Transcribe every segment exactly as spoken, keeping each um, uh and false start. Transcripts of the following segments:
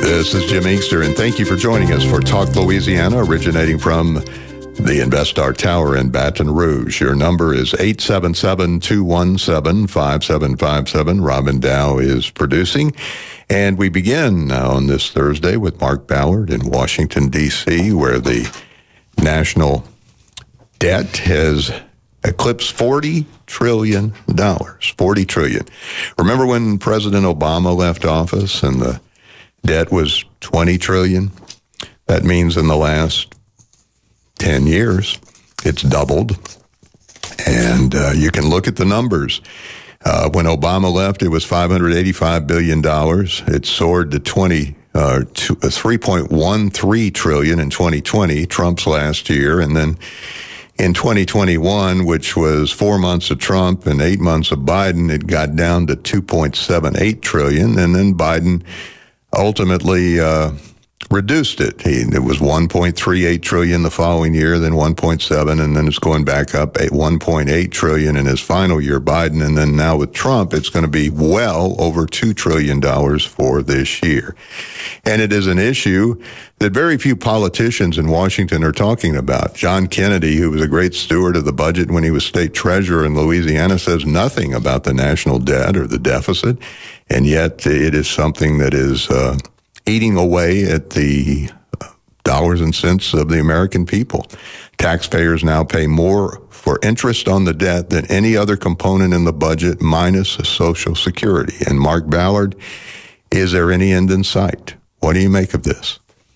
This is Jim Inkster, and thank you for joining us for Talk Louisiana, originating from the InvestStar Tower in Baton Rouge. Your number is eight seven seven, two one seven, five seven five seven. Robin Dow is producing. And we begin on this Thursday with Mark Ballard in Washington, D C, where the national debt has eclipsed forty trillion dollars. forty trillion dollars. Remember when President Obama left office and the debt was twenty trillion dollars? That means in the last ten years, it's doubled. And uh, you can look at the numbers. Uh, when Obama left, it was five hundred eighty-five billion dollars. It soared to twenty, uh, to, uh, three point one three trillion dollars in twenty twenty, Trump's last year. And then in twenty twenty-one, which was four months of Trump and eight months of Biden, it got down to two point seven eight trillion dollars. And then Biden ultimately uh, reduced it. He, it was one point three eight trillion dollars the following year, then one point seven, and then it's going back up at one point eight trillion dollars in his final year, Biden. And then now with Trump, it's going to be well over two trillion dollars for this year. And it is an issue that very few politicians in Washington are talking about. John Kennedy, who was a great steward of the budget when he was state treasurer in Louisiana, says nothing about the national debt or the deficit. And yet it is something that is uh, eating away at the dollars and cents of the American people. Taxpayers now pay more for interest on the debt than any other component in the budget, minus Social Security. And Mark Ballard, is there any end in sight? What do you make of this?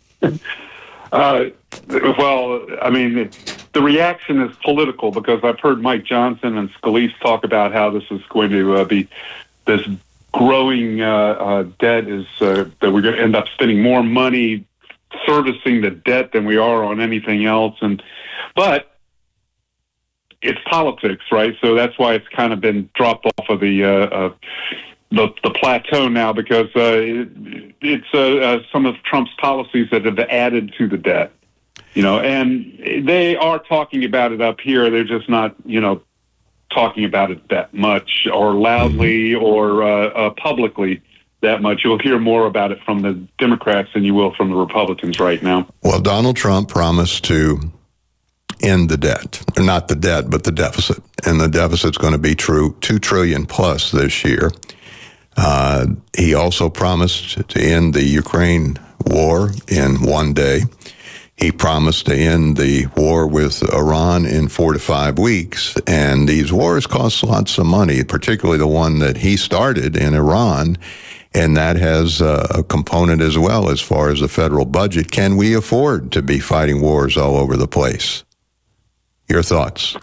Uh, well, I mean, the reaction is political because I've heard Mike Johnson and Scalise talk about how this is going to uh, be this growing uh, uh, debt is uh, that we're going to end up spending more money servicing the debt than we are on anything else. And but it's politics, right? So that's why it's kind of been dropped off of the uh, uh, the, the plateau now because uh, it, it's uh, uh, some of Trump's policies that have added to the debt. You know, and they are talking about it up here. They're just not, you know, talking about it that much or loudly mm-hmm. or uh, uh, publicly that much. You'll hear more about it from the Democrats than you will from the Republicans right now. Well, Donald Trump promised to end the debt, not the debt, but the deficit. And the deficit's going to be true two trillion dollars plus this year. Uh, he also promised to end the Ukraine war in one day. He promised to end the war with Iran in four to five weeks. And these wars cost lots of money, particularly the one that he started in Iran. And that has a component as well as far as the federal budget. Can we afford to be fighting wars all over the place? Your thoughts?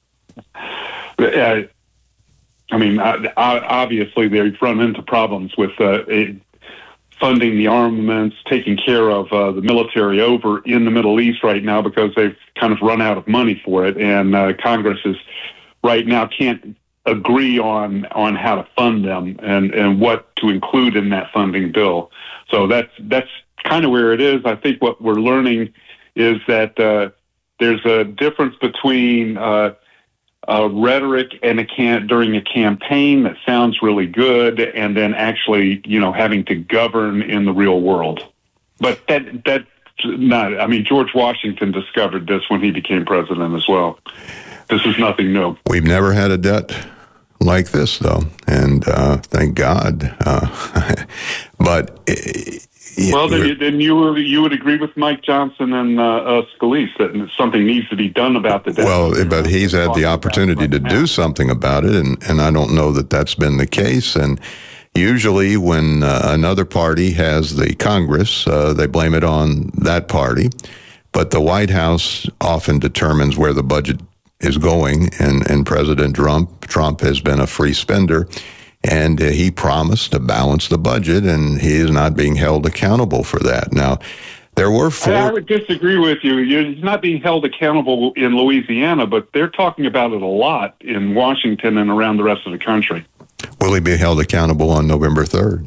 Uh, I mean, obviously they've run into problems with uh, funding the armaments, taking care of uh, the military over in the Middle East right now because they've kind of run out of money for it. And uh, Congress is right now can't agree on on how to fund them and, and what to include in that funding bill. So that's that's kind of where it is. I think what we're learning is that uh, there's a difference between uh, uh, rhetoric and a can during a campaign that sounds really good, and then actually, you know, having to govern in the real world. But that that's not. I mean, George Washington discovered this when he became president as well. This is nothing new. We've never had a debt like this, though, and uh, thank God. Uh, but it, well, then, you, then you would you would agree with Mike Johnson and uh, uh, Scalise that something needs to be done about the debt. Well, but he's had the opportunity to do something about it, and, and I don't know that that's been the case. And usually, when uh, another party has the Congress, uh, they blame it on that party. But the White House often determines where the budget is going, and, and President Trump Trump has been a free spender, and uh, he promised to balance the budget, and he is not being held accountable for that. Now, there were four... I would disagree with you. He's not being held accountable in Louisiana, but they're talking about it a lot in Washington and around the rest of the country. Will he be held accountable on November third?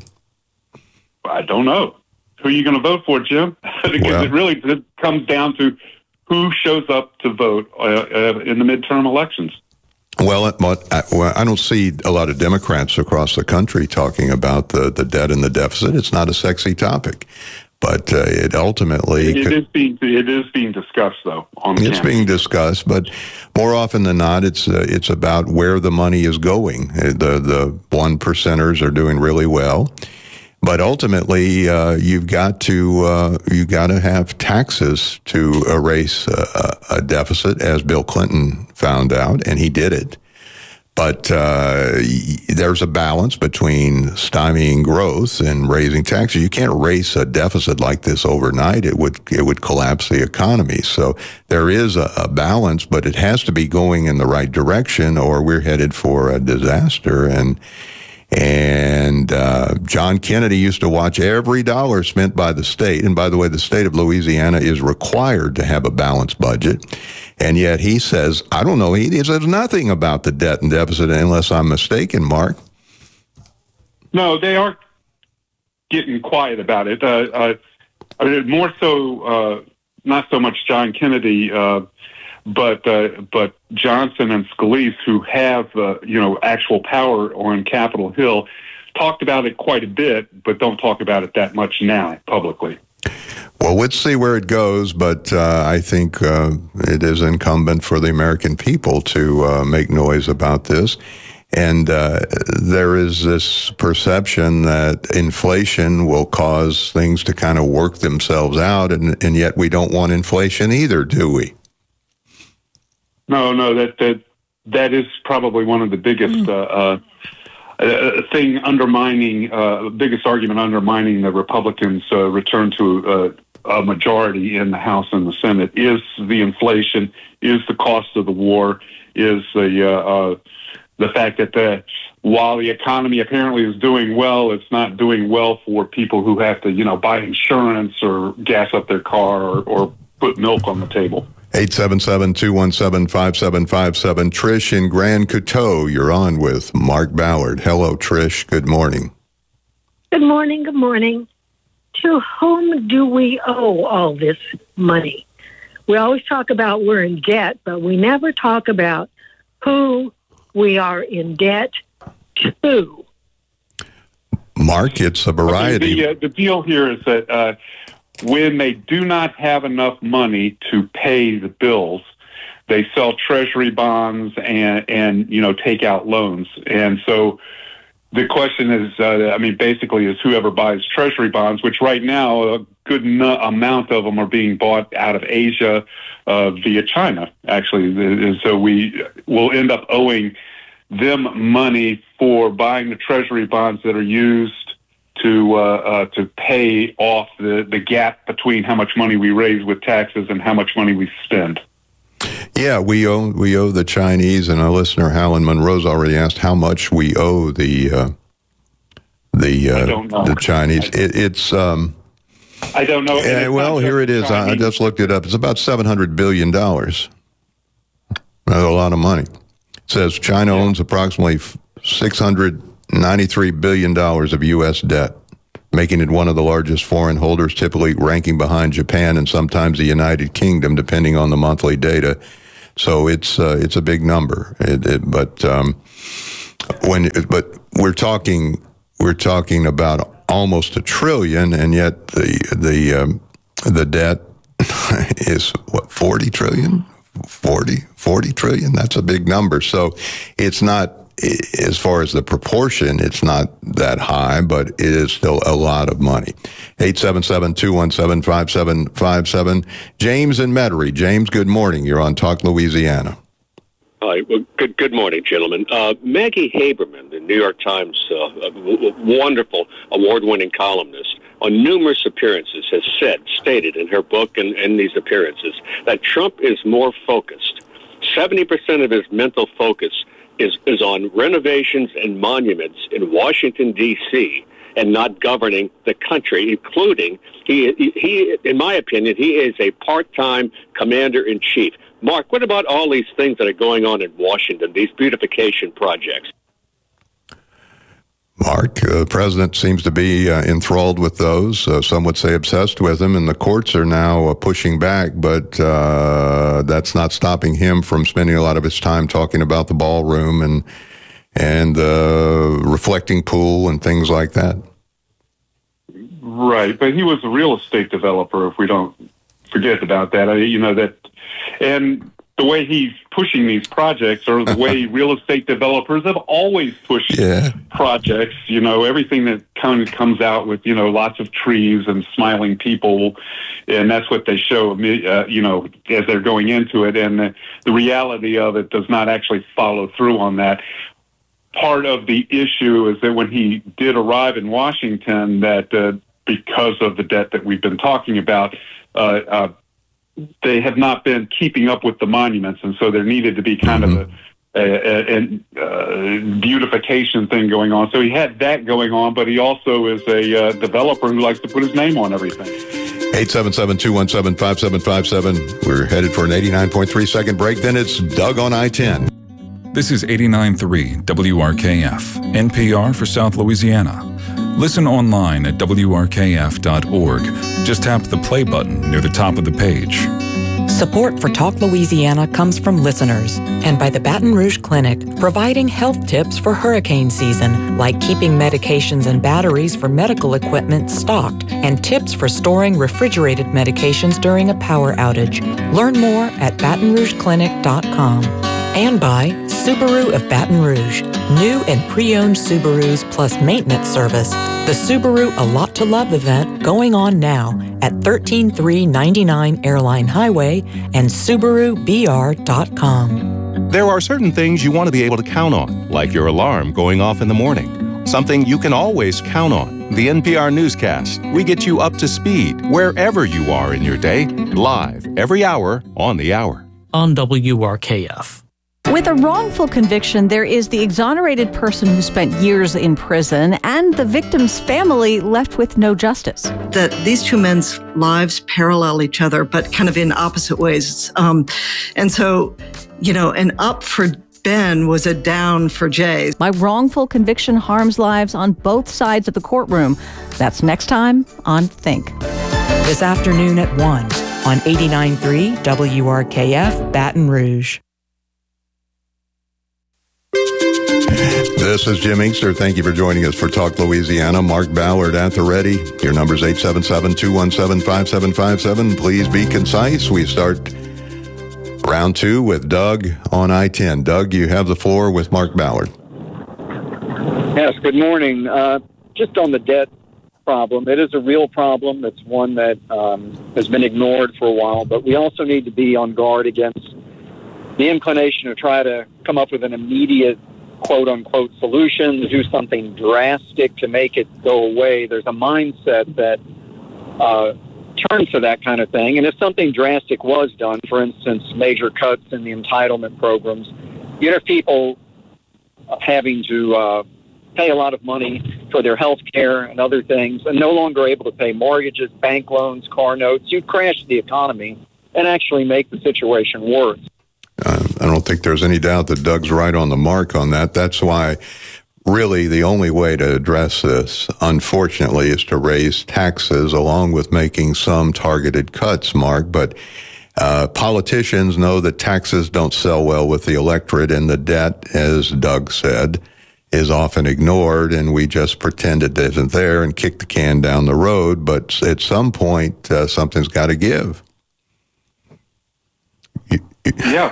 I don't know. Who are you going to vote for, Jim? Because well, it really it comes down to who shows up to vote uh, uh, in the midterm elections. Well, but I, well, I don't see a lot of Democrats across the country talking about the, the debt and the deficit. It's not a sexy topic, but uh, it ultimately it could, is being it is being discussed though on it's campus. being discussed, but more often than not, it's uh, it's about where the money is going. The the one percenters are doing really well. But ultimately, uh, you've got to uh, you got to have taxes to erase a, a deficit, as Bill Clinton found out, and he did it. But uh, there's a balance between stymieing growth and raising taxes. You can't erase a deficit like this overnight. It would it would collapse the economy. So there is a, a balance, but it has to be going in the right direction, or we're headed for a disaster. And And uh, John Kennedy used to watch every dollar spent by the state. And by the way, the state of Louisiana is required to have a balanced budget. And yet he says, I don't know, he says nothing about the debt and deficit unless I'm mistaken, Mark. No, they are getting quiet about it. Uh, uh, I mean, more so, uh, not so much John Kennedy, uh, but uh, but Johnson and Scalise, who have uh, you know actual power on Capitol Hill, talked about it quite a bit, but don't talk about it that much now publicly. Well, let's see where it goes, but uh, I think uh, it is incumbent for the American people to uh, make noise about this. And uh, there is this perception that inflation will cause things to kind of work themselves out, and, and yet we don't want inflation either, do we? No, no, that that that is probably one of the biggest mm. uh, uh, thing undermining, uh, biggest argument undermining the Republicans' uh, return to uh, a majority in the House and the Senate is the inflation, is the cost of the war, is the uh, uh, the fact that the, while the economy apparently is doing well, it's not doing well for people who have to, you know, buy insurance or gas up their car or, or put milk on the table. eight seven seven, two one seven, five seven five seven. Trish in Grand Coteau, you're on with Mark Ballard. Hello, Trish. Good morning. Good morning. Good morning. To whom do we owe all this money? We always talk about we're in debt, but we never talk about who we are in debt to. Mark, it's a variety. Okay, the, uh, the deal here is that uh, when they do not have enough money to pay the bills, they sell treasury bonds and, and you know, take out loans. And so the question is, uh, I mean, basically is whoever buys treasury bonds, which right now a good n- amount of them are being bought out of Asia uh, via China, actually. And so we will end up owing them money for buying the treasury bonds that are used to uh, uh, to pay off the, the gap between how much money we raise with taxes and how much money we spend. Yeah, we owe we owe the Chinese, and our listener Helen Monroe's already asked how much we owe the uh, the uh, the Chinese. It, it's um, I don't know. Yeah, well, here it is. I, I just looked it up. It's about seven hundred billion dollars. That's a lot of money. It says China yeah. owns approximately six hundred ninety-three billion dollars of U S debt, making it one of the largest foreign holders, typically ranking behind Japan and sometimes the United Kingdom, depending on the monthly data. So it's uh, it's a big number. It, it, but um, when but we're talking we're talking about almost a trillion, and yet the the um, the debt is what forty trillion, forty, forty trillion. That's a big number. So it's not. As far as the proportion, it's not that high, but it is still a lot of money. eight seven seven, two one seven, five seven five seven. James in Metairie. James, good morning. You're on Talk Louisiana. Hi. Well, good good morning, gentlemen. Uh, Maggie Haberman, the New York Times uh, w- wonderful award-winning columnist, on numerous appearances has said, stated in her book and, and these appearances, that Trump is more focused. seventy percent of his mental focus is is on renovations and monuments in Washington, D C, and not governing the country, including, he, he, in my opinion, he is a part-time commander-in-chief. Mark, what about all these things that are going on in Washington, these beautification projects? Mark, uh, the president seems to be uh, enthralled with those. Uh, some would say obsessed with them, and the courts are now uh, pushing back, but uh, that's not stopping him from spending a lot of his time talking about the ballroom and and uh, reflecting pool and things like that. Right, but he was a real estate developer, if we don't forget about that. I, you know, that, and the way he's pushing these projects, or the way real estate developers have always pushed yeah. projects, you know, everything that kind of comes out with, you know, lots of trees and smiling people, and that's what they show, uh, you know, as they're going into it, and the, the reality of it does not actually follow through on that. Part of the issue is that when he did arrive in Washington, that uh, because of the debt that we've been talking about, uh, uh, they have not been keeping up with the monuments, and so there needed to be kind mm-hmm. of a, a, a, a beautification thing going on. So he had that going on, but he also is a uh, developer who likes to put his name on everything. eight seven seven, two one seven, five seven five seven. We're headed for an eighty-nine point three second break. Then it's Doug on I ten. This is eighty-nine point three W R K F, N P R for South Louisiana. Listen online at W R K F dot org. Just tap the play button near the top of the page. Support for Talk Louisiana comes from listeners and by the Baton Rouge Clinic, providing health tips for hurricane season, like keeping medications and batteries for medical equipment stocked and tips for storing refrigerated medications during a power outage. Learn more at baton rouge clinic dot com. And by Subaru of Baton Rouge, new and pre-owned Subarus plus maintenance service. The Subaru A Lot to Love event going on now at thirteen three ninety-nine Airline Highway and Subaru B R dot com. There are certain things you want to be able to count on, like your alarm going off in the morning. Something you can always count on, the N P R Newscast. We get you up to speed wherever you are in your day, live every hour on the hour. On W R K F. With a wrongful conviction, there is the exonerated person who spent years in prison and the victim's family left with no justice. That these two men's lives parallel each other, but kind of in opposite ways. Um, and so, you know, an up for Ben was a down for Jay. My wrongful conviction harms lives on both sides of the courtroom. That's next time on Think. This afternoon at one on eighty-nine point three W R K F Baton Rouge. This is Jim Inkster. Thank you for joining us for Talk Louisiana. Mark Ballard at the ready. Your number is eight seven seven, two one seven, five seven five seven. Please be concise. We start round two with Doug on I ten. Doug, you have the floor with Mark Ballard. Yes, good morning. Uh, just on the debt problem, it is a real problem. It's one that um, has been ignored for a while, but we also need to be on guard against the inclination to try to come up with an immediate quote-unquote solution, to do something drastic to make it go away. There's a mindset that uh, turns to that kind of thing. And if something drastic was done, for instance, major cuts in the entitlement programs, you have people having to uh, pay a lot of money for their health care and other things and no longer able to pay mortgages, bank loans, car notes. You crash the economy and actually make the situation worse. Uh, I don't think there's any doubt that Doug's right on the mark on that. That's why really the only way to address this, unfortunately, is to raise taxes along with making some targeted cuts, Mark. But uh, politicians know that taxes don't sell well with the electorate, and the debt, as Doug said, is often ignored, and we just pretend it isn't there and kick the can down the road. But at some point, uh, something's got to give. Yeah.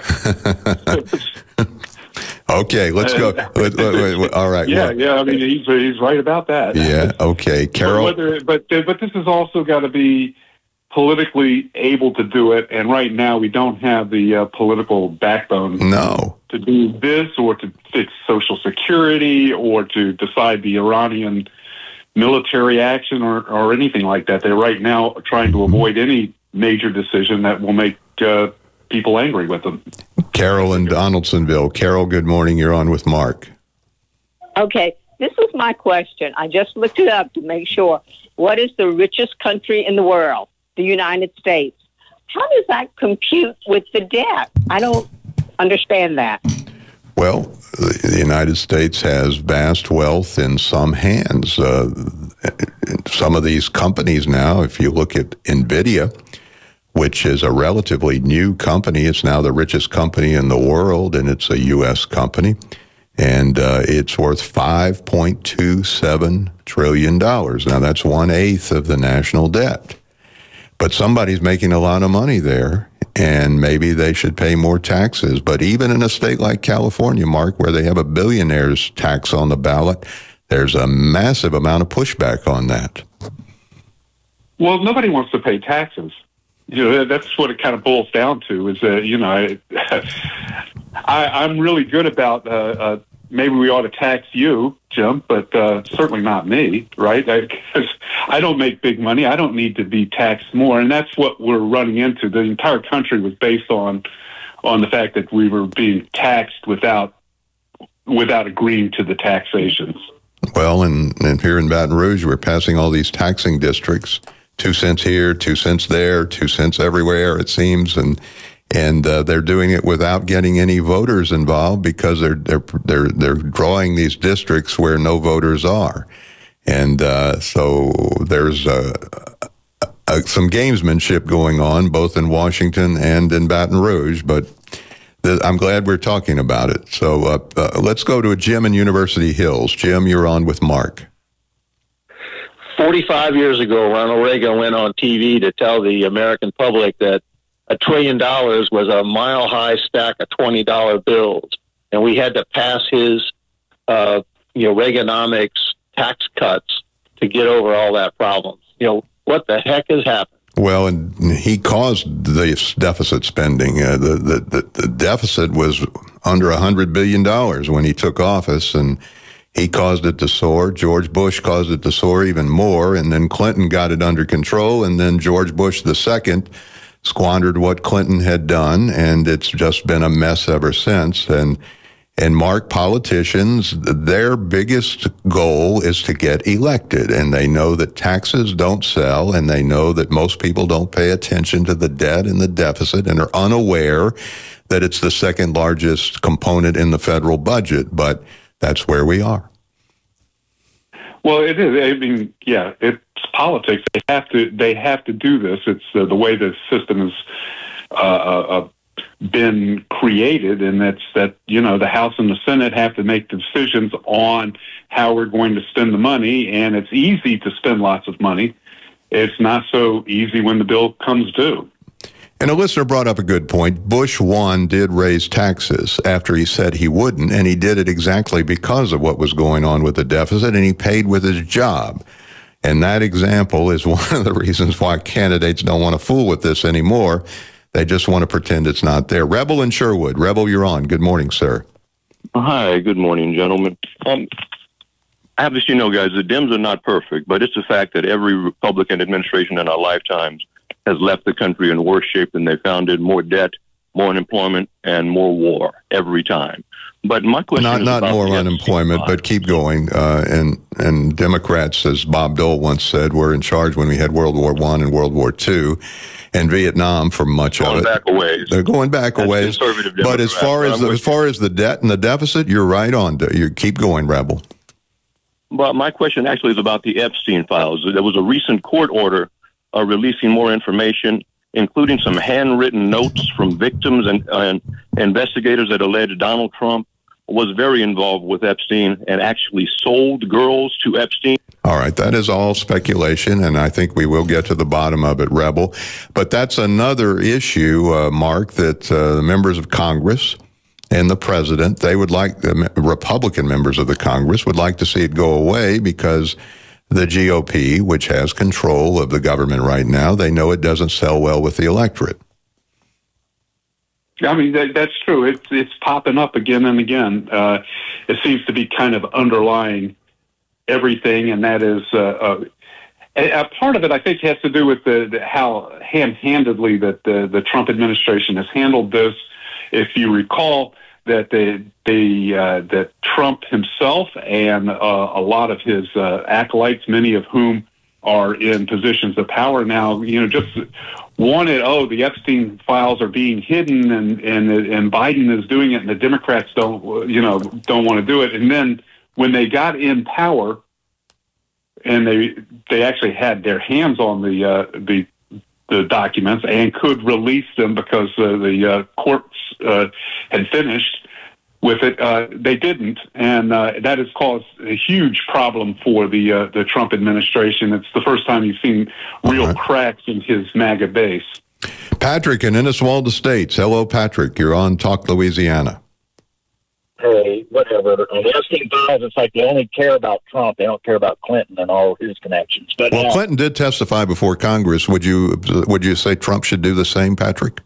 Okay, let's go. Wait, wait, wait, all right. Yeah, well, yeah. I mean, he's he's right about that. Yeah. Okay, Carol. But, whether, but but this has also got to be politically able to do it, and right now we don't have the uh, political backbone. No. To do this, or to fix Social Security, or to decide the Iranian military action, or or anything like that. They're right now trying to avoid any major decision that will make Uh, people angry with them. Carol in Donaldsonville. Carol, good morning. You're on with Mark. Okay, this is my question. I just looked it up to make sure. What is the richest country in the world? The United States. How does that compute with the debt? I don't understand that. Well, the United States has vast wealth in some hands. Uh, some of these companies now, if you look at NVIDIA, which is a relatively new company, it's now the richest company in the world, and it's a U S company, and uh, it's worth five point two seven trillion dollars. Now, that's one-eighth of the national debt. But somebody's making a lot of money there, and maybe they should pay more taxes. But even in a state like California, Mark, where they have a billionaire's tax on the ballot, there's a massive amount of pushback on that. Well, nobody wants to pay taxes. You know, that's what it kind of boils down to is that, you know, I, I, I'm really good about uh, uh, maybe we ought to tax you, Jim, but uh, certainly not me, right? Because I, I don't make big money. I don't need to be taxed more. And that's what we're running into. The entire country was based on on the fact that we were being taxed without without agreeing to the taxations. Well, and, and here in Baton Rouge, we're passing all these taxing districts, two cents here, two cents there, two cents everywhere, it seems, and and uh, they're doing it without getting any voters involved because they're they're they're they're drawing these districts where no voters are, and uh, so there's uh, uh, some gamesmanship going on both in Washington and in Baton Rouge, but th- I'm glad we're talking about it. So uh, uh, let's go to Jim in University Hills. Jim, you're on with Mark. forty-five years ago, Ronald Reagan went on T V to tell the American public that a trillion dollars was a mile-high stack of twenty dollar bills, and we had to pass his, uh, you know, Reaganomics tax cuts to get over all that problem. You know, what the heck has happened? Well, and he caused this deficit spending. Uh, the, the, the deficit was under one hundred billion dollars when he took office, and he caused it to soar. George Bush caused it to soar even more, and then Clinton got it under control, and then George Bush the second squandered what Clinton had done, and it's just been a mess ever since. And and Mark, politicians, their biggest goal is to get elected, and they know that taxes don't sell, and they know that most people don't pay attention to the debt and the deficit and are unaware that it's the second largest component in the federal budget, but that's where we are. Well, it is. I mean, yeah, it's politics. They have to. They have to do this. It's uh, the way the system has uh, uh, been created, and that's that. You know, the House and the Senate have to make decisions on how we're going to spend the money, and it's easy to spend lots of money. It's not so easy when the bill comes due. And a listener brought up a good point. Bush one did raise taxes after he said he wouldn't, and he did it exactly because of what was going on with the deficit, and he paid with his job. And that example is one of the reasons why candidates don't want to fool with this anymore. They just want to pretend it's not there. Rebel in Sherwood. Rebel, you're on. Good morning, sir. Hi, good morning, gentlemen. Um, I have to, you know, guys, the Dems are not perfect, but it's a fact that every Republican administration in our lifetimes has left the country in worse shape than they found it, more debt, more unemployment, and more war every time. But my question not, is not about more the unemployment, F C C. but keep going. Uh, and and Democrats, as Bob Dole once said, were in charge when we had World War One and World War Two, and Vietnam for much going of it. back a ways. They're going back a ways. Conservative But as far as I'm the, as far as the debt and the deficit, you're right on. You keep going, Rebel. But my question actually is about the Epstein files. There was a recent court order uh, releasing more information, including some handwritten notes from victims and, and investigators that alleged Donald Trump was very involved with Epstein and actually sold girls to Epstein. All right, that is all speculation, and I think we will get to the bottom of it, Rebel. But that's another issue, uh, Mark, that uh, the members of Congress and the president, they would like, the Republican members of the Congress would like to see it go away because the G O P, which has control of the government right now, they know it doesn't sell well with the electorate. I mean, that, that's true. It's it's popping up again and again. Uh, it seems to be kind of underlying everything, and that is uh, uh, a, a part of it. I think has to do with the, the how ham-handedly that the the Trump administration has handled this. If you recall that the the uh, that Trump himself and uh, a lot of his uh, acolytes, many of whom are in positions of power now, you know, just wanted, oh, the Epstein files are being hidden, and and and Biden is doing it, and the Democrats don't, you know, don't want to do it. And then when they got in power, and they they actually had their hands on the uh, the the documents and could release them because uh, the uh, courts uh, had finished with it, uh, they didn't, and uh, that has caused a huge problem for the uh, the Trump administration. It's the first time you've seen real right. cracks in his MAGA base. Patrick in Inniswalda Estates. Hello, Patrick. You're on Talk Louisiana. Hey, whatever. On the Epstein files, it's like they only care about Trump. They don't care about Clinton and all his connections. But well, uh, Clinton did testify before Congress. Would you would you say Trump should do the same, Patrick?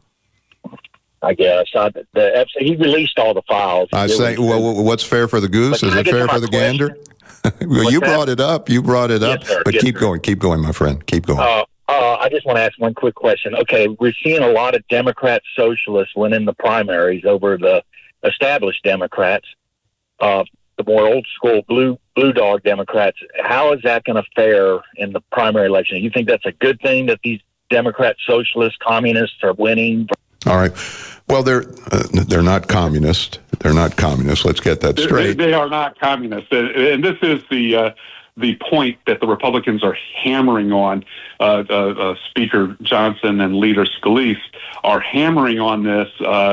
I guess I, the, he released all the files. I say, well, what's fair for the goose? Is it fair for the question? gander? Well, you that? brought it up. You brought it up. Yes, sir. But Yes, keep sir. going. Keep going, my friend. Keep going. Uh, uh, I just want to ask one quick question. Okay, we're seeing a lot of Democrat socialists winning the primaries over the established Democrats, uh, the more old school blue blue dog Democrats. How is that going to fare in the primary election? You think that's a good thing that these Democrat socialist communists are winning? All right. Well, they're uh, they're not communist. They're not communist. Let's get that straight. They, they are not communists, and, and this is the uh, the point that the Republicans are hammering on. Uh, uh, uh, Speaker Johnson and Leader Scalise are hammering on this. Uh,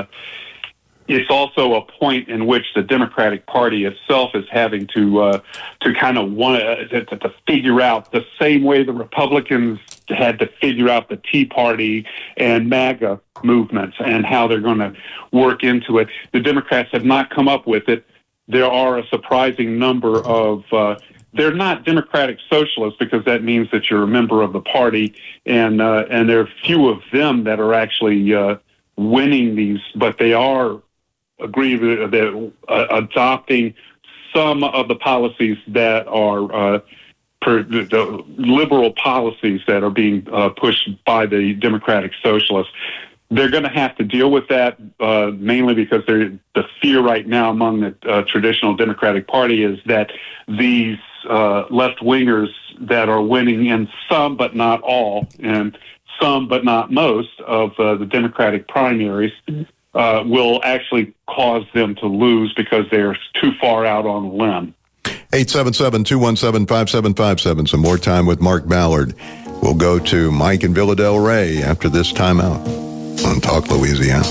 it's also a point in which the Democratic Party itself is having to uh, to kind of want to, to figure out the same way the Republicans had to figure out the Tea Party and MAGA movements and how they're going to work into it. The Democrats have not come up with it. There are a surprising number of, uh, they're not Democratic socialists because that means that you're a member of the party, and uh, and there are few of them that are actually uh, winning these, but they are agree with that, uh, adopting some of the policies that are uh, per, the liberal policies that are being uh, pushed by the Democratic Socialists. They're going to have to deal with that, uh, mainly because they're, the fear right now among the uh, traditional Democratic Party is that these uh, left-wingers that are winning in some but not all, and some but not most of uh, the Democratic primaries uh, will actually cause them to lose because they're too far out on a limb. eight seven seven, two one seven, five seven five seven. Some more time with Mark Ballard. We'll go to Mike in Villa Del Rey after this timeout on Talk Louisiana.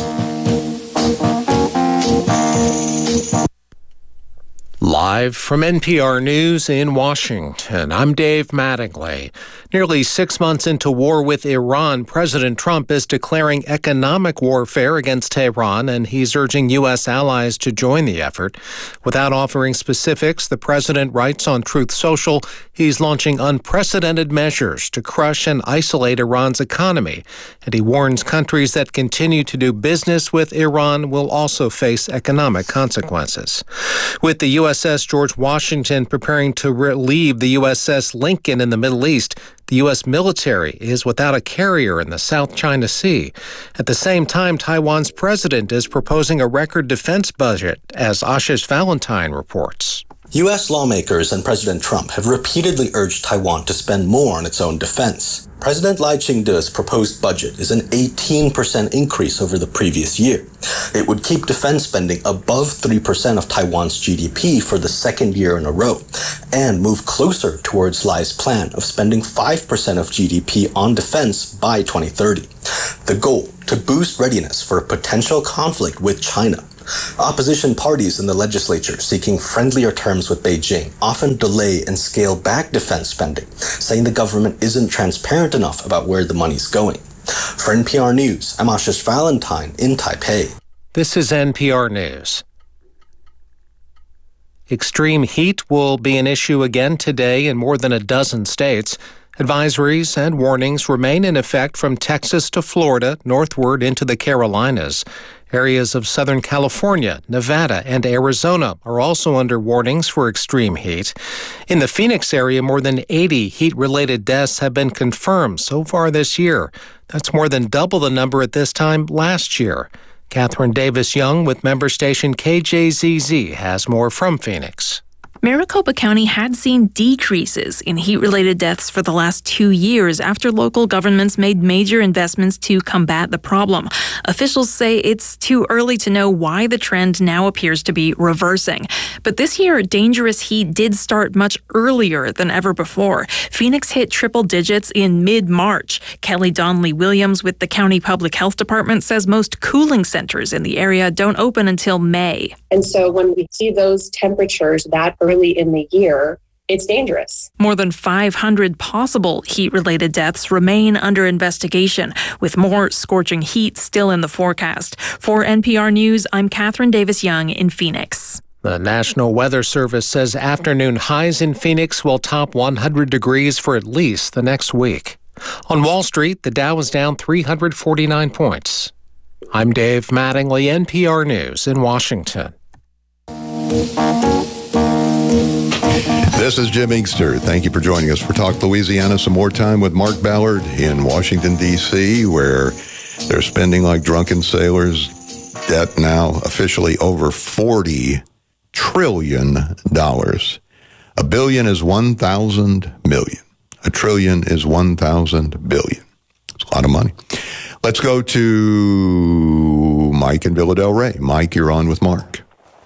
Live from N P R News in Washington, I'm Dave Mattingly. Nearly six months into war with Iran, President Trump is declaring economic warfare against Tehran, and he's urging U S allies to join the effort. Without offering specifics, the president writes on Truth Social he's launching unprecedented measures to crush and isolate Iran's economy, and he warns countries that continue to do business with Iran will also face economic consequences. With the U S S George Washington preparing to relieve the U S S Lincoln in the Middle East, the U S military is without a carrier in the South China Sea. At the same time, Taiwan's president is proposing a record defense budget, as Ashish Valentine reports. U S lawmakers and President Trump have repeatedly urged Taiwan to spend more on its own defense. President Lai Ching-te's proposed budget is an eighteen percent increase over the previous year. It would keep defense spending above three percent of Taiwan's G D P for the second year in a row, and move closer towards Lai's plan of spending five percent of G D P on defense by twenty thirty. The goal, to boost readiness for a potential conflict with China. Opposition parties in the legislature seeking friendlier terms with Beijing often delay and scale back defense spending, saying the government isn't transparent enough about where the money's going. For N P R News, I'm Ashish Valentine in Taipei. This is N P R News. Extreme heat will be an issue again today in more than a dozen states. Advisories and warnings remain in effect from Texas to Florida, northward into the Carolinas. Areas of Southern California, Nevada, and Arizona are also under warnings for extreme heat. In the Phoenix area, more than eighty heat-related deaths have been confirmed so far this year. That's more than double the number at this time last year. Catherine Davis-Young with member station K J Z Z has more from Phoenix. Maricopa County had seen decreases in heat-related deaths for the last two years after local governments made major investments to combat the problem. Officials say it's too early to know why the trend now appears to be reversing. But this year, dangerous heat did start much earlier than ever before. Phoenix hit triple digits in mid-March. Kelly Donnelly Williams with the County Public Health Department says most cooling centers in the area don't open until May. And so when we see those temperatures that early in the year, it's dangerous. More than five hundred possible heat-related deaths remain under investigation, with more scorching heat still in the forecast. For N P R News, I'm Catherine Davis-Young in Phoenix. The National Weather Service says afternoon highs in Phoenix will top one hundred degrees for at least the next week. On Wall Street, the Dow is down three hundred forty-nine points. I'm Dave Mattingly, N P R News in Washington. This is Jim Inkster. Thank you for joining us for Talk Louisiana. Some more time with Mark Ballard in Washington, D C, where they're spending like drunken sailors. Debt now officially over forty trillion dollars. A billion is one thousand million. A trillion is one thousand billion. It's a lot of money. Let's go to Mike in Villa Del Rey. Mike, you're on with Mark.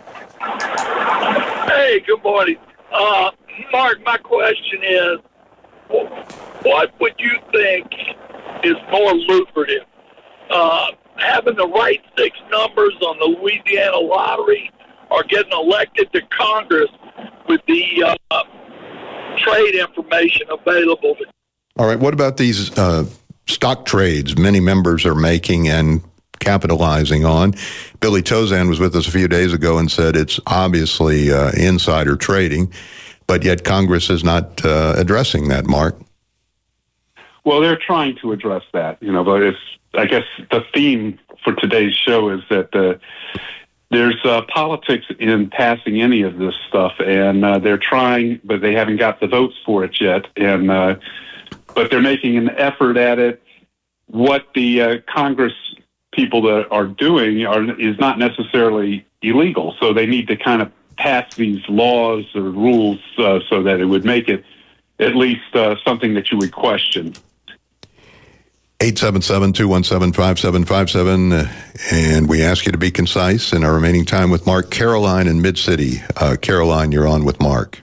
Hey, good morning. Uh, Mark, my question is, what would you think is more lucrative? Uh, having the right six numbers on the Louisiana lottery or getting elected to Congress with the uh, trade information available? To- All right, what about these uh, stock trades many members are making and capitalizing on? Billy Tozan was with us a few days ago and said it's obviously uh, insider trading, but yet Congress is not uh, addressing that, Mark. Well, they're trying to address that, you know, but it's, I guess the theme for today's show is that uh, there's uh, politics in passing any of this stuff, and uh, they're trying, but they haven't got the votes for it yet, and uh, but they're making an effort at it. What the uh, Congress people that are doing are is not necessarily illegal, so they need to kind of pass these laws or rules uh, so that it would make it at least uh, something that you would question. eight seven seven, two one seven, five seven five seven, uh, and we ask you to be concise in our remaining time with Mark. Caroline in Mid-City. Uh, Caroline, you're on with Mark.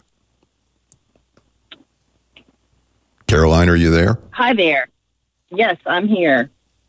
Caroline, are you there? Hi there. Yes, I'm here.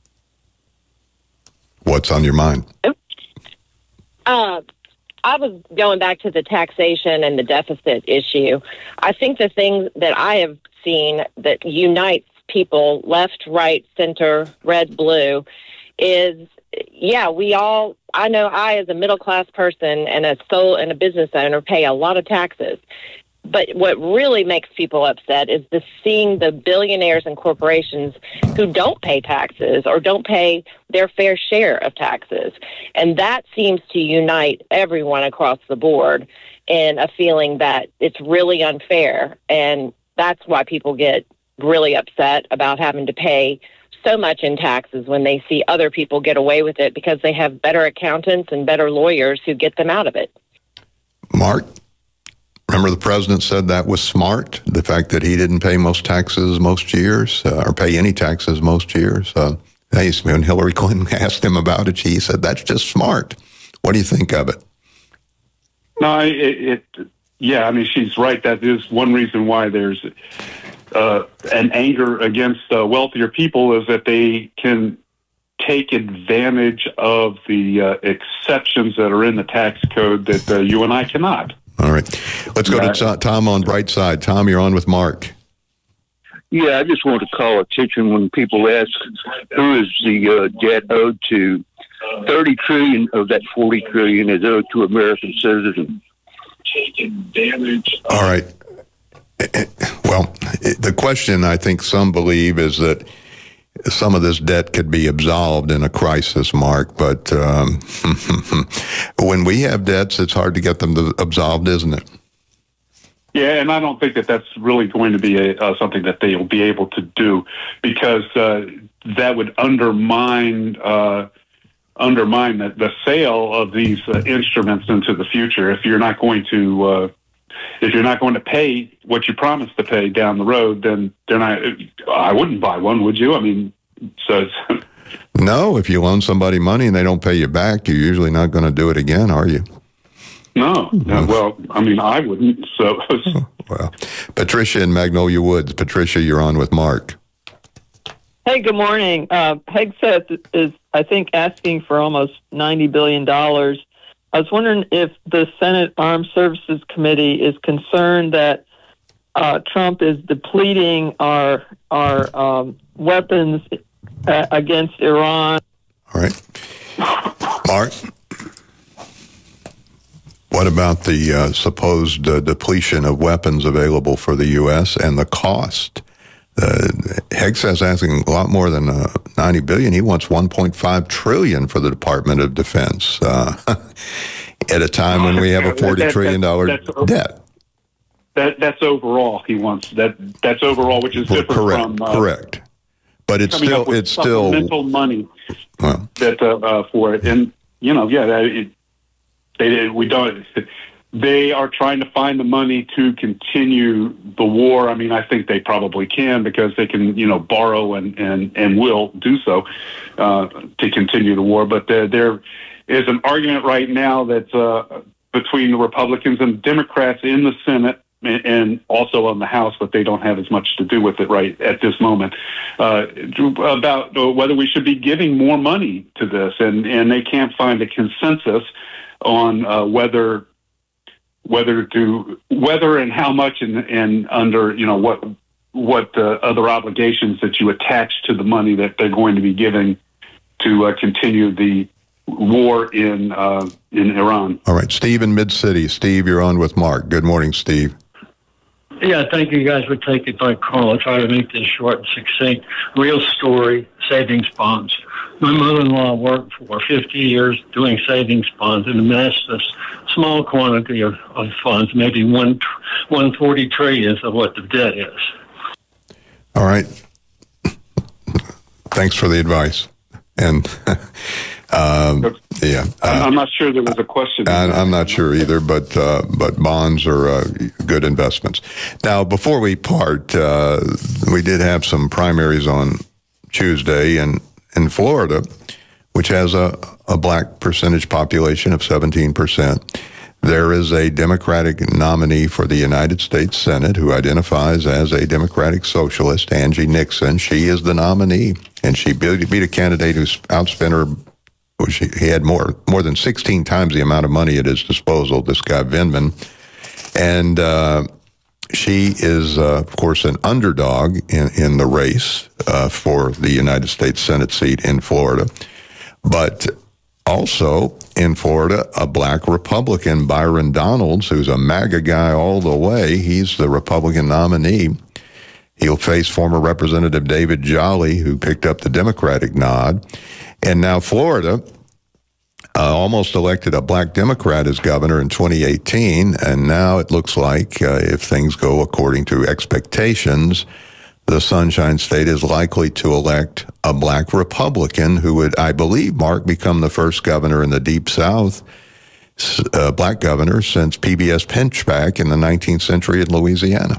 What's on your mind? Uh, I was going back to the taxation and the deficit issue. I think the thing that I have seen that unites people, left, right, center, red, blue, is, yeah, we all, I know I as a middle-class person and a sole and a business owner pay a lot of taxes. But what really makes people upset is the seeing the billionaires and corporations who don't pay taxes or don't pay their fair share of taxes. And that seems to unite everyone across the board in a feeling that it's really unfair. And that's why people get really upset about having to pay so much in taxes when they see other people get away with it because they have better accountants and better lawyers who get them out of it. Mark? Remember the president said that was smart, the fact that he didn't pay most taxes most years, uh, or pay any taxes most years. Uh, when Hillary Clinton asked him about it, he said, that's just smart. What do you think of it? No, it, it yeah, I mean, she's right. That is one reason why there's uh, an anger against uh, wealthier people is that they can take advantage of the uh, exceptions that are in the tax code that uh, you and I cannot. All right. Let's go to Tom on Brightside. Tom, you're on with Mark. Yeah, I just want to call attention when people ask who is the uh, debt owed to. thirty trillion dollars of that forty trillion dollars is owed to American citizens. All right. Well, the question I think some believe is that some of this debt could be absolved in a crisis, Mark, but um, when we have debts, it's hard to get them to absolved, isn't it? Yeah, and I don't think that that's really going to be a, uh, something that they'll be able to do because uh, that would undermine uh, undermine the, the sale of these uh, instruments into the future. If you're not going to uh, if you're not going to pay what you promised to pay down the road, then then I I wouldn't buy one, would you? I mean, so it's, no, if you loan somebody money and they don't pay you back, you're usually not going to do it again, are you? No, no. Well, I mean, I wouldn't. So, well, Patricia in Magnolia Woods. Patricia, you're on with Mark. Hey, good morning. Uh, Hegseth is, I think, asking for almost ninety billion dollars. I was wondering if the Senate Armed Services Committee is concerned that uh, Trump is depleting our our um, weapons uh, against Iran. All right. Mark, what about the uh, supposed uh, depletion of weapons available for the U S and the cost? Uh, Hegseth's asking a lot more than uh, ninety billion dollars. He wants one point five trillion dollars for the Department of Defense uh, at a time when we have a forty trillion dollars that, that's, debt. That that's overall. He wants that. That's overall, which is different correct, from uh, correct. But it's coming still up with it's still supplemental money well, that uh, uh, for it, and you know, yeah, that, it, they we don't. They are trying to find the money to continue the war. I mean, I think they probably can because they can, you know, borrow and, and, and will do so uh, to continue the war. But there, there is an argument right now that's uh, between the Republicans and Democrats in the Senate and also on the House, but they don't have as much to do with it right at this moment, uh, about whether we should be giving more money to this. And, and they can't find a consensus on uh, whether whether to whether and how much and, and under, you know, what what uh, other obligations that you attach to the money that they're going to be giving to uh, continue the war in uh, in Iran. All right, Steve in Mid-City. Steve, you're on with Mark. Good morning, Steve. Yeah, thank you guys for taking my call. I'll try to make this short and succinct. Real story, savings bonds. My mother-in-law worked for fifty years doing savings bonds and amassed a small quantity of, of funds, maybe one, one forty trillion of what the debt is. All right. Thanks for the advice. And um, yeah, uh, I'm not sure there was a question. I, I'm not sure either, but uh, but bonds are uh, good investments. Now, before we part, uh, we did have some primaries on Tuesday in, in Florida, which has a, a black percentage population of seventeen percent. There is a Democratic nominee for the United States Senate who identifies as a Democratic socialist, Angie Nixon. She is the nominee, and she beat, beat a candidate who's outspent her. Well, she, he had more more than sixteen times the amount of money at his disposal, this guy Vindman. And uh, she is, uh, of course, an underdog in, in the race uh, for the United States Senate seat in Florida. But also in Florida, a black Republican, Byron Donalds, who's a MAGA guy all the way, he's the Republican nominee. He'll face former Representative David Jolly, who picked up the Democratic nod. And now Florida uh, almost elected a black Democrat as governor in twenty eighteen, and now it looks like, uh, if things go according to expectations, the Sunshine State is likely to elect a black Republican who would, I believe, Mark, become the first governor in the Deep South, uh, black governor, since P B S Pinchback in the nineteenth century in Louisiana.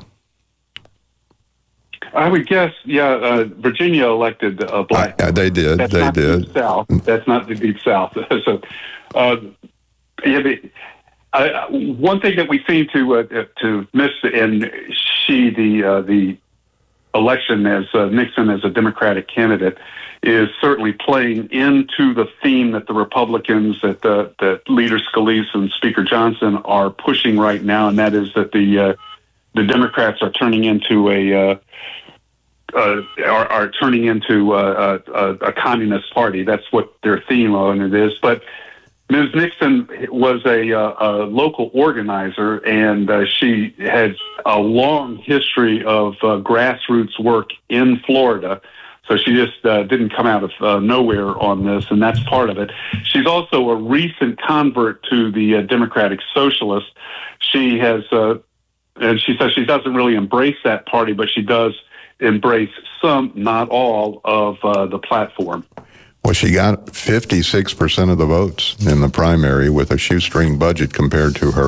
I would guess, yeah, uh, Virginia elected a black. Uh, they did. That's they not did. Deep South. That's not the Deep South. so, uh, yeah, the, uh, one thing that we seem to uh, to miss, and she the uh, the election as uh, Nixon as a Democratic candidate is certainly playing into the theme that the Republicans, that the that Leader Scalise and Speaker Johnson are pushing right now, and that is that the uh, the Democrats are turning into a uh, uh, are, are turning into a, a, a communist party. That's what their theme on it is. But Miz Nixon was a, a, a local organizer, and uh, she has a long history of uh, grassroots work in Florida. So she just uh, didn't come out of uh, nowhere on this, and that's part of it. She's also a recent convert to the uh, Democratic Socialist. She has, uh, and she says she doesn't really embrace that party, but she does embrace some, not all, of uh, the platform. Well, she got fifty-six percent of the votes in the primary with a shoestring budget compared to her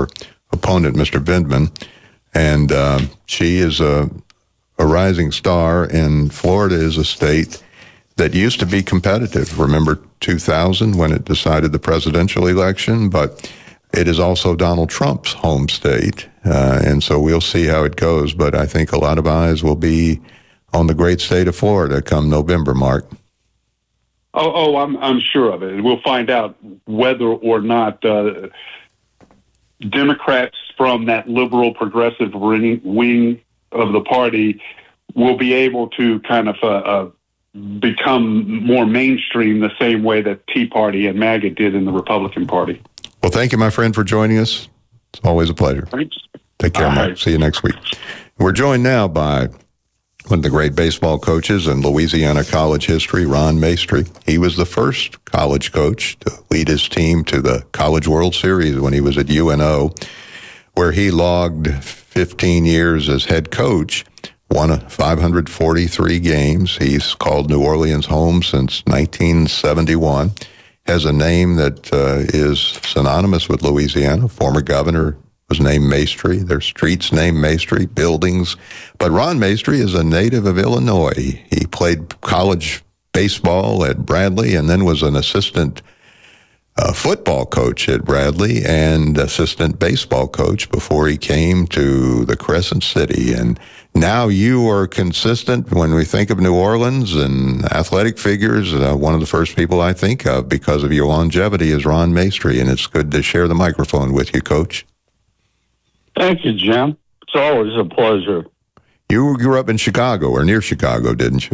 opponent, Mister Vindman, and uh, she is a, a rising star, and Florida is a state that used to be competitive. Remember two thousand when it decided the presidential election, but it is also Donald Trump's home state, uh, and so we'll see how it goes, but I think a lot of eyes will be on the great state of Florida come November, Mark. Oh, oh, I'm I'm sure of it. We'll find out whether or not uh, Democrats from that liberal progressive wing of the party will be able to kind of uh, uh, become more mainstream the same way that Tea Party and MAGA did in the Republican Party. Well, thank you, my friend, for joining us. It's always a pleasure. Thanks. Take care, All Mark. right. See you next week. We're joined now by one of the great baseball coaches in Louisiana college history, Ron Maestri. He was the first college coach to lead his team to the College World Series when he was at U N O, where he logged fifteen years as head coach, won five hundred forty-three games. He's called New Orleans home since nineteen seventy-one. Has a name that uh, is synonymous with Louisiana. Former governor was named Maestri. There's streets named Maestri, buildings. But Ron Maestri is a native of Illinois. He played college baseball at Bradley and then was an assistant uh, football coach at Bradley and assistant baseball coach before he came to the Crescent City. And now you are consistent when we think of New Orleans and athletic figures. Uh, one of the first people I think of because of your longevity is Ron Maestri, and it's good to share the microphone with you, Coach. Thank you, Jim. It's always a pleasure. You grew up in Chicago or near Chicago, didn't you?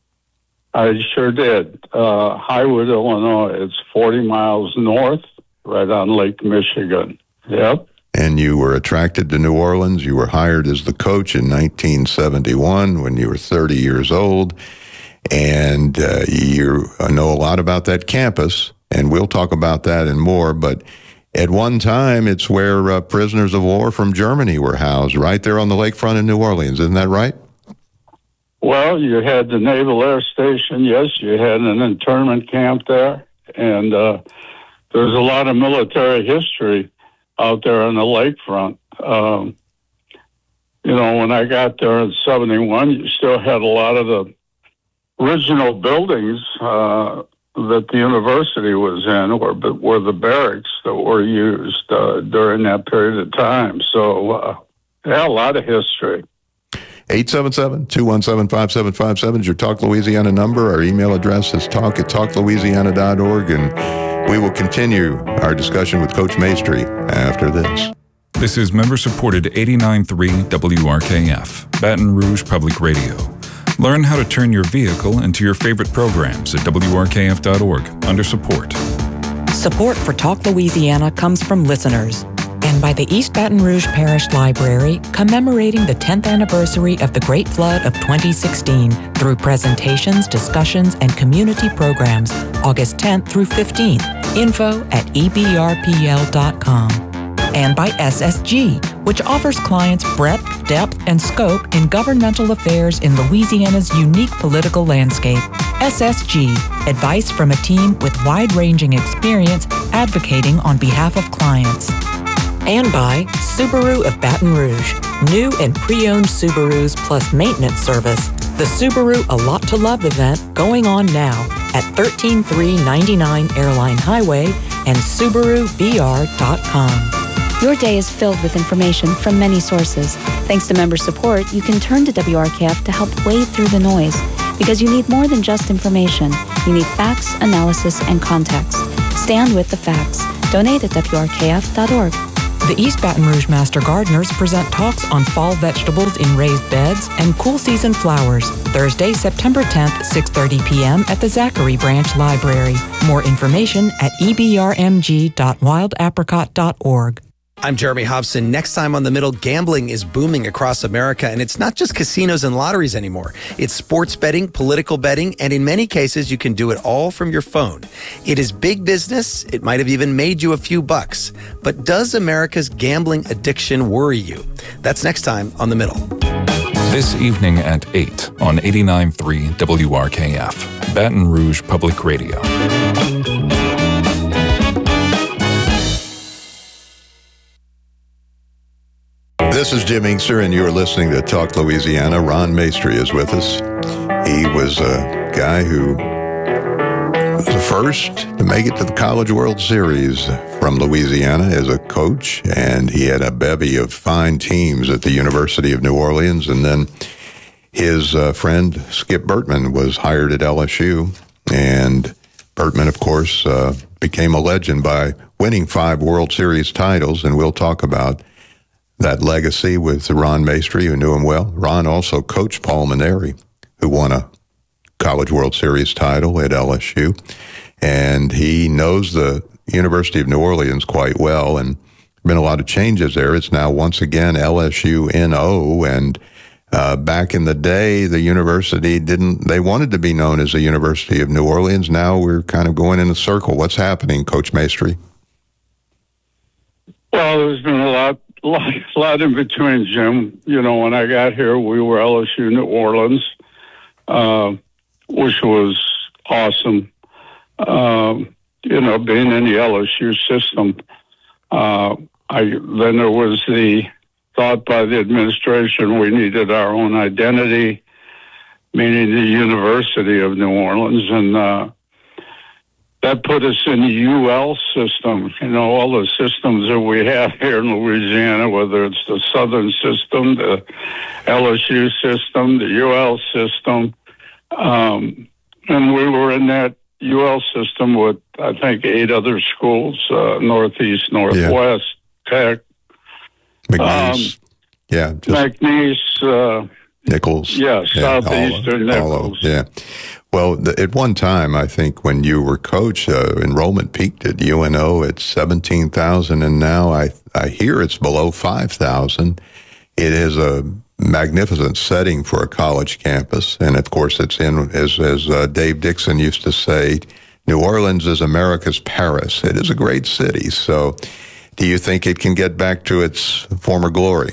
I sure did. Uh, Highwood, Illinois. It's forty miles north, right on Lake Michigan. Yep. And you were attracted to New Orleans. You were hired as the coach in nineteen seventy-one when you were thirty years old. And uh, you know a lot about that campus, and we'll talk about that and more. But at one time, it's where uh, prisoners of war from Germany were housed, right there on the lakefront in New Orleans. Isn't that right? Well, you had the Naval Air Station. Yes, you had an internment camp there. And uh, there's a lot of military history out there on the lakefront. Um, you know, when I got there in seventy-one, you still had a lot of the original buildings uh, that the university was in, or were the barracks that were used uh, during that period of time. So, uh, yeah, a lot of history. eight seven seven, two one seven, five seven five seven is your Talk Louisiana number. Our email address is talk at talk louisiana dot org, and we will continue our discussion with Coach Maestri after this. This is member-supported eighty-nine point three W R K F, Baton Rouge Public Radio. Learn how to turn your vehicle into your favorite programs at W R K F dot org under support. Support for Talk Louisiana comes from listeners and by the East Baton Rouge Parish Library, commemorating the tenth anniversary of the Great Flood of twenty sixteen through presentations, discussions, and community programs, August tenth through fifteenth. Info at e b r p l dot com. And by S S G, which offers clients breadth, depth, and scope in governmental affairs in Louisiana's unique political landscape. S S G, advice from a team with wide-ranging experience advocating on behalf of clients. And by Subaru of Baton Rouge, new and pre-owned Subarus plus maintenance service. The Subaru A Lot to Love event going on now at thirteen three ninety-nine Airline Highway and Subaru B R dot com. Your day is filled with information from many sources. Thanks to member support, you can turn to W R K F to help wade through the noise. Because you need more than just information. You need facts, analysis, and context. Stand with the facts. Donate at W R K F dot org. The East Baton Rouge Master Gardeners present talks on fall vegetables in raised beds and cool season flowers. Thursday, September tenth, six thirty p.m. at the Zachary Branch Library. More information at e b r m g dot wild apricot dot org. I'm Jeremy Hobson. Next time on The Middle, gambling is booming across America, and it's not just casinos and lotteries anymore. It's sports betting, political betting, and in many cases, you can do it all from your phone. It is big business. It might have even made you a few bucks. But does America's gambling addiction worry you? That's next time on The Middle. This evening at eight on eighty-nine point three W R K F, Baton Rouge Public Radio. This is Jim Inkster, and you're listening to Talk Louisiana. Ron Maestri is with us. He was a guy who was the first to make it to the College World Series from Louisiana as a coach, and he had a bevy of fine teams at the University of New Orleans. And then his uh, friend Skip Bertman was hired at L S U, and Bertman, of course, uh, became a legend by winning five World Series titles, and we'll talk about that legacy with Ron Maestri, who knew him well. Ron also coached Paul Mainieri, who won a College World Series title at L S U, and he knows the University of New Orleans quite well, and been a lot of changes there. It's now once again L S U N O, and uh, back in the day, the university didn't, they wanted to be known as the University of New Orleans. Now we're kind of going in a circle. What's happening, Coach Maestri? Well, there's been a lot, lot, lot in between, Jim. You know, when I got here, we were L S U New Orleans, uh, which was awesome. Um, you know, being in the L S U system. Uh, I then there was the thought by the administration we needed our own identity, meaning the University of New Orleans, and uh, that put us in the U L system. You know, all the systems that we have here in Louisiana, whether it's the Southern system, the L S U system, the U L system, um, and we were in that U L system with, I think, eight other schools, uh, Northeast, Northwest, yeah. Tech, McNeese, um, yeah, just McNeese, uh, Nichols, yeah, yeah, Southeastern all, Nichols, all, yeah. Well, the, at one time, I think when you were coach, uh, enrollment peaked at U N O at seventeen thousand, and now I I hear it's below five thousand. It is a magnificent setting for a college campus, and of course, it's in, as as uh, Dave Dixon used to say, New Orleans is America's Paris. It is a great city. So, do you think it can get back to its former glory?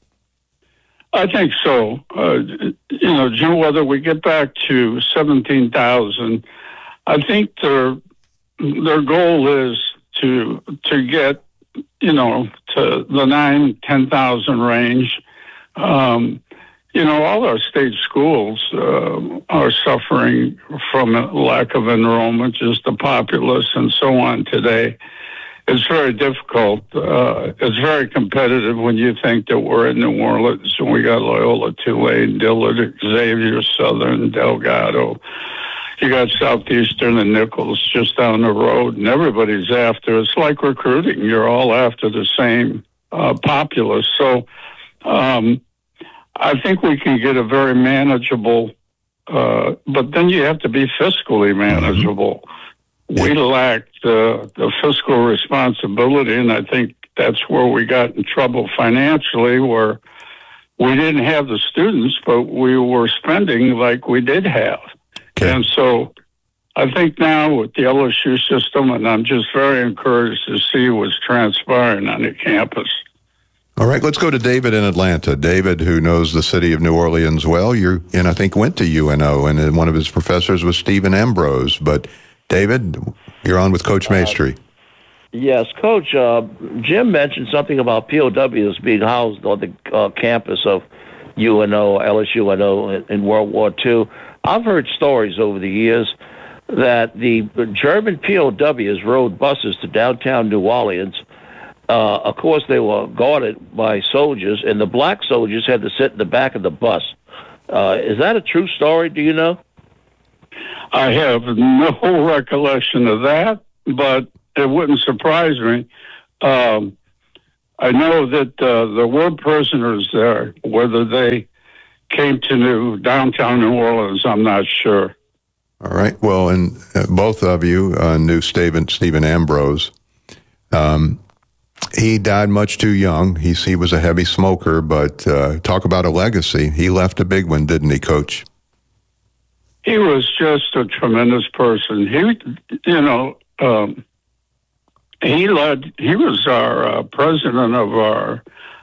I think so. Uh, you know, Jim, whether we get back to seventeen thousand, I think their their goal is to to get, you know, to the nine, ten thousand range. Um, you know, all our state schools uh, are suffering from a lack of enrollment, just the populace and so on today. It's very difficult. Uh, it's very competitive when you think that we're in New Orleans and we got Loyola, Tulane, Dillard, Xavier, Southern, Delgado. You got Southeastern and Nichols just down the road, and everybody's after. It's like recruiting. You're all after the same uh, populace. So um, I think we can get a very manageable, uh, but then you have to be fiscally manageable. Mm-hmm. We lacked uh, the fiscal responsibility, and I think that's where we got in trouble financially, where we didn't have the students, but we were spending like we did have. Okay. And so I think now with the L S U system, and I'm just very encouraged to see what's transpiring on the campus. All right, let's go to David in Atlanta. David, who knows the city of New Orleans well, you and I think went to U N O, and one of his professors was Stephen Ambrose. But David, you're on with Coach Maestri. Uh, yes, Coach. Uh, Jim mentioned something about P O Ws being housed on the uh, campus of U N O, L S U N O in, in World War Two. I've heard stories over the years that the German P O Ws rode buses to downtown New Orleans. Uh, of course, they were guarded by soldiers, and the black soldiers had to sit in the back of the bus. Uh, is that a true story? Do you know? I have no recollection of that, but it wouldn't surprise me. Um, I know that uh, there were prisoners there. Whether they came to New downtown New Orleans, I'm not sure. All right. Well, and uh, both of you uh, knew Stephen, Stephen Ambrose. Um, he died much too young. He, he was a heavy smoker, but uh, talk about a legacy. He left a big one, didn't he, Coach? He was just a tremendous person. He, you know, um, he led, he was our uh, president of our